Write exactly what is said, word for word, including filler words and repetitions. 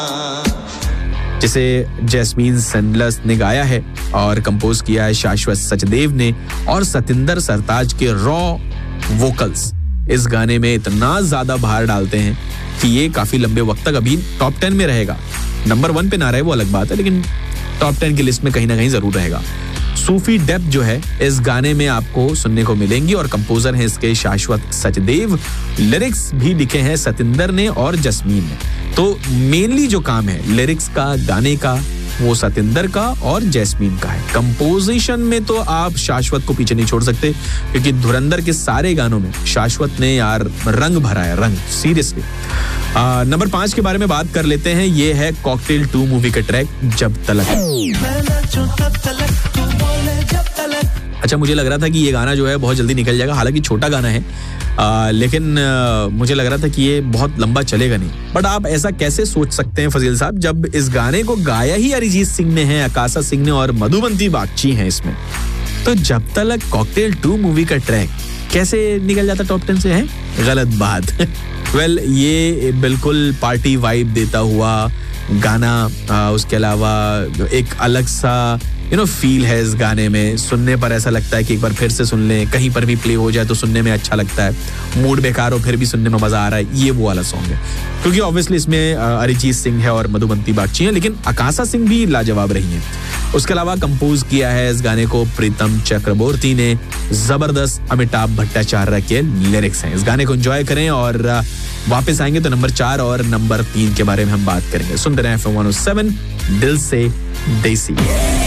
जिसे जैस्मीन सेंडलर्स ने गाया है और कंपोज किया है शाश्वत सचदेव ने। और सतिंदर सरताज के रॉ वोकल्स इस गाने में इतना ज्यादा भार डालते हैं कि ये काफी लंबे वक्त तक अभी टॉप टेन में रहेगा। नंबर वन पे ना रहे वो अलग बात है, लेकिन टॉप टेन की लिस्ट में कहीं ना कहीं जरूर रहेगा। सूफी डेप्थ जो है इस गाने में आपको सुनने को मिलेंगी और कंपोजर हैं इसके शाश्वत सचदेव। लिरिक्स भी लिखे हैं सतिंदर ने और जस्मीन ने। तो मेनली जो काम है लिरिक्स का, गाने का, वो सतिंदर का और जैस्मीन का है। कंपोजिशन में तो आप शाश्वत को पीछे नहीं छोड़ सकते, क्योंकि धुरंधर के सारे गानों में शाश्वत ने यार रंग भरा है, रंग, सीरियसली। नंबर पांच के बारे में बात कर लेते हैं। ये है कॉकटेल टू मूवी का ट्रैक जब तलक। अच्छा, मुझे लग रहा था कि ये गाना जो है बहुत जल्दी निकल जाएगा, हालांकि छोटा गाना है, आ, लेकिन आ, मुझे लग रहा था कि ये बहुत लंबा चलेगा नहीं। बट आप ऐसा कैसे सोच सकते हैं फजील साहब, जब इस गाने को गाया ही अरिजीत सिंह ने है, आकाशा सिंह ने और मधुबंती बागची हैं इसमें, तो जब तलक कॉकटेल टू मूवी का ट्रैक कैसे निकल जाता टॉप टेन से? है गलत बात। वेल well, ये बिल्कुल पार्टी वाइब देता हुआ गाना, आ, उसके अलावा एक अलग सा यू नो फील है इस गाने में। सुनने पर ऐसा लगता है कि एक बार फिर से सुन लें, कहीं पर भी प्ले हो जाए तो सुनने में अच्छा लगता है। मूड बेकार हो फिर भी सुनने में मजा आ रहा है, ये वो वाला सॉन्ग है। क्योंकि ऑब्वियसली इसमें अरिजीत सिंह है और मधुबंती बागची है, लेकिन आकाशा सिंह भी लाजवाब रही हैं। उसके अलावा कंपोज किया है इस गाने को प्रीतम चक्रवर्ती ने। जबरदस्त अमिताभ भट्टाचार्य के लिरिक्स हैं। इस गाने को एंजॉय करें और वापस आएंगे तो नंबर चार और नंबर तीन के बारे में हम बात करेंगे। सुनते रहें F M one O seven, दिल से देसी।